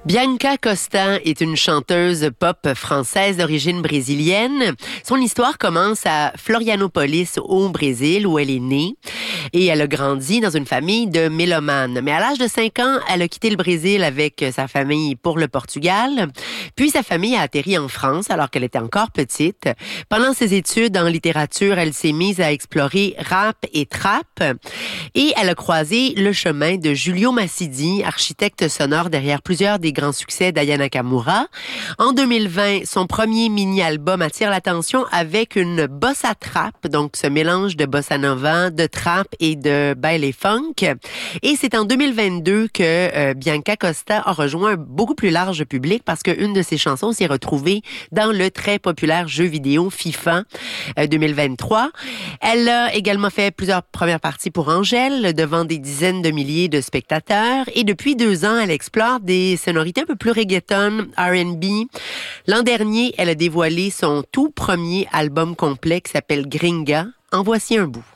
Bianca Costa est une chanteuse pop française d'origine brésilienne. Son histoire commence à Florianópolis au Brésil où elle est née et elle a grandi dans une famille de mélomanes. Mais à l'âge de 5 ans, elle a quitté le Brésil avec sa famille pour le Portugal. Puis sa famille a atterri en France alors qu'elle était encore petite. Pendant ses études en littérature, elle s'est mise à explorer rap et trap et elle a croisé le chemin de Julio Massidi, architecte sonore derrière plusieurs des grands succès d'Aya Nakamura. En 2020, son premier mini-album attire l'attention avec une bossa trap, donc ce mélange de bossa nova, de trap et de baile funk. Et c'est en 2022 que Bianca Costa a rejoint un beaucoup plus large public parce qu'une de ses chansons s'est retrouvée dans le très populaire jeu vidéo FIFA 2023. Elle a également fait plusieurs premières parties pour Angèle devant des dizaines de milliers de spectateurs et depuis 2 ans, elle explore des sonorités un peu plus reggaeton, R&B. L'an dernier, elle a dévoilé son tout premier album complet qui s'appelle Gringa. En voici un bout.